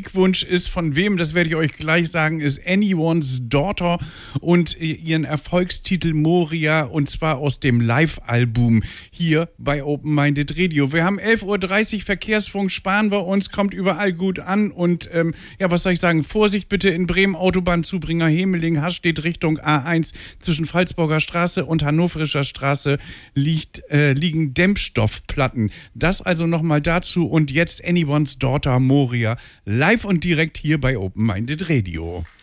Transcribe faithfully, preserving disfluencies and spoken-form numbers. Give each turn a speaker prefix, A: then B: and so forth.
A: Musikwunsch ist von wem, das werde ich euch gleich sagen, ist Anyone's Daughter und ihren Erfolgstitel Moria, und zwar aus dem Live-Album hier bei Open Minded Radio. Wir haben elf Uhr dreißig, Verkehrsfunk, sparen wir uns, kommt überall gut an und ähm, ja, was soll ich sagen, Vorsicht bitte in Bremen, Autobahnzubringer Hemeling, Hastedt Richtung A eins zwischen Pfalzburger Straße und Hannoverischer Straße liegt, äh, liegen Dämmstoffplatten. Das also nochmal dazu und jetzt Anyone's Daughter Moria live und direkt hier bei Open Minded Radio.